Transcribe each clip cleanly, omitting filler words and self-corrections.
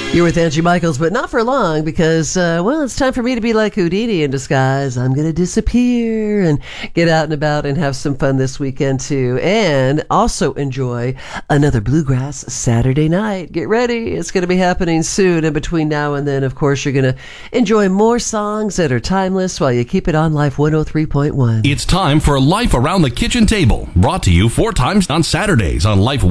You're with Angie Michaels, but not for long because, it's time for me to be like Houdini in disguise. I'm going to disappear and get out and about and have some fun this weekend too. And also enjoy another Bluegrass Saturday night. Get ready. It's going to be happening soon. And between now and then, of course, you're going to enjoy more songs that are timeless while you keep it on Life 103.1. It's time for Life Around the Kitchen Table, brought to you 4 times on Saturdays on Life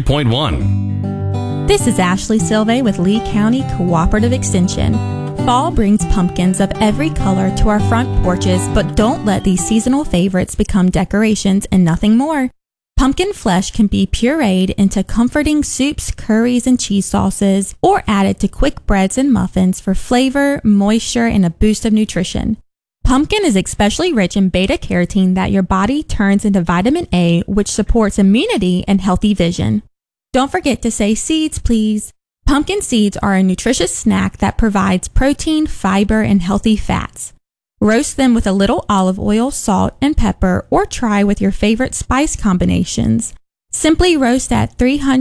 103.1. This is Ashley Silve with Lee County Cooperative Extension. Fall brings pumpkins of every color to our front porches, but don't let these seasonal favorites become decorations and nothing more. Pumpkin flesh can be pureed into comforting soups, curries, and cheese sauces, or added to quick breads and muffins for flavor, moisture, and a boost of nutrition. Pumpkin is especially rich in beta-carotene that your body turns into vitamin A, which supports immunity and healthy vision. Don't forget to say seeds, please. Pumpkin seeds are a nutritious snack that provides protein, fiber, and healthy fats. Roast them with a little olive oil, salt, and pepper, or try with your favorite spice combinations. Simply roast at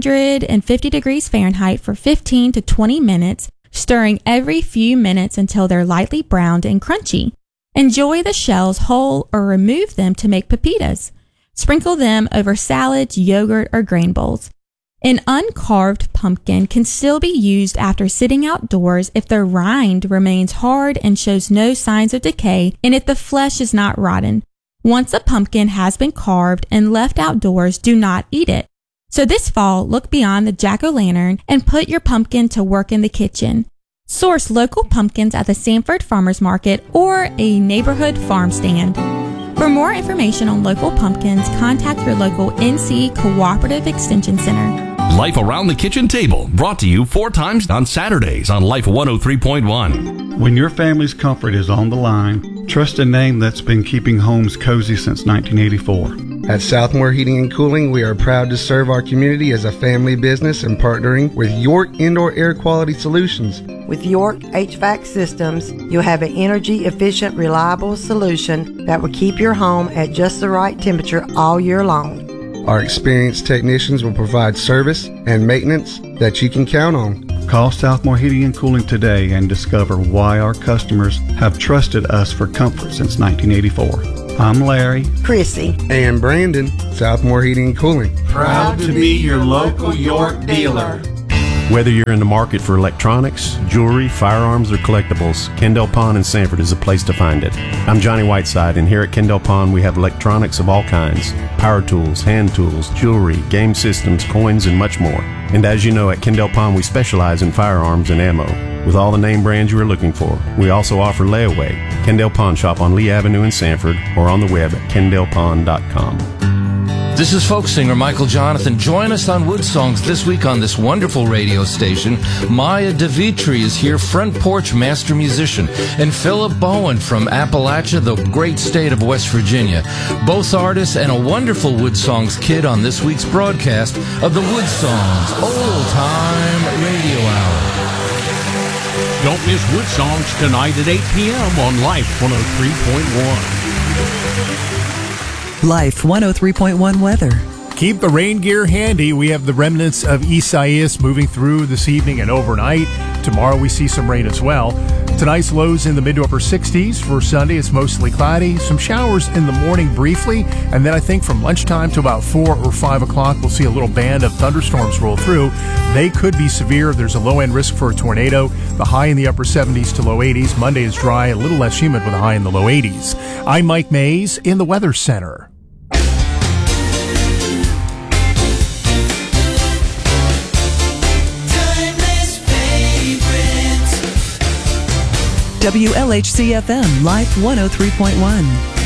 350 degrees Fahrenheit for 15 to 20 minutes, stirring every few minutes until they're lightly browned and crunchy. Enjoy the shells whole or remove them to make pepitas. Sprinkle them over salads, yogurt, or grain bowls. An uncarved pumpkin can still be used after sitting outdoors if the rind remains hard and shows no signs of decay and if the flesh is not rotten. Once a pumpkin has been carved and left outdoors, do not eat it. So this fall, look beyond the jack-o'-lantern and put your pumpkin to work in the kitchen. Source local pumpkins at the Sanford Farmers Market or a neighborhood farm stand. For more information on local pumpkins, contact your local NC Cooperative Extension Center. Life Around the Kitchen Table, brought to you 4 times on Saturdays on Life 103.1. When your family's comfort is on the line, trust a name that's been keeping homes cozy since 1984. At Southmore Heating and Cooling, we are proud to serve our community as a family business and partnering with York Indoor Air Quality Solutions. With York HVAC systems, you'll have an energy-efficient, reliable solution that will keep your home at just the right temperature all year long. Our experienced technicians will provide service and maintenance that you can count on. Call Southmore Heating and Cooling today and discover why our customers have trusted us for comfort since 1984. I'm Larry, Chrissy, and Brandon. Southmore Heating and Cooling. Proud to be your local York dealer. Whether you're in the market for electronics, jewelry, firearms, or collectibles, Kendall Pond in Sanford is a place to find it. I'm Johnny Whiteside, and here at Kendall Pond we have electronics of all kinds: power tools, hand tools, jewelry, game systems, coins, and much more. And as you know, at Kendall Pond we specialize in firearms and ammo, with all the name brands you are looking for. We also offer layaway. Kendall Pond Shop on Lee Avenue in Sanford, or on the web at kendallpond.com. This is folk singer Michael Jonathan. Join us on Wood Songs this week on this wonderful radio station. Maya DeVitri is here, front porch master musician, and Philip Bowen from Appalachia, the great state of West Virginia. Both artists and a wonderful Wood Songs kid on this week's broadcast of the Wood Songs Old Time Radio Hour. Don't miss Wood Songs tonight at 8 p.m. on Life 103.1. Life 103.1 weather. Keep the rain gear handy. We have the remnants of Isaias moving through this evening and overnight. Tomorrow we see some rain as well. Tonight's lows in the mid to upper 60s. For Sunday, it's mostly cloudy. Some showers in the morning briefly. And then I think from lunchtime to about 4 or 5 o'clock, we'll see a little band of thunderstorms roll through. They could be severe. There's a low-end risk for a tornado. The high in the upper 70s to low 80s. Monday is dry, a little less humid with a high in the low 80s. I'm Mike Mays in the Weather Center. WLHC-FM, Life 103.1.